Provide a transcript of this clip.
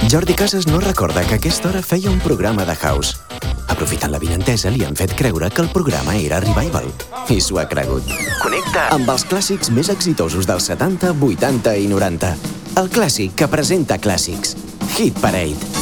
Jordi Casas no recorda que a aquesta hora feia un programa de house. Aprofitant l'avinentesa, li han fet creure que el programa era Revival. I s'ho ha cregut. Connecta amb els clàssics més exitosos dels 70, 80 i 90. El clàssic que presenta clàssics. Hit Parade.